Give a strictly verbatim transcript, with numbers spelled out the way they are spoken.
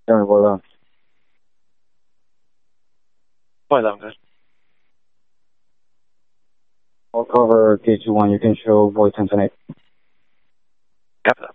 Jeremy, boy down. Boy down, good. I'll cover K two one. You can show boy ten ten eight. Copy that.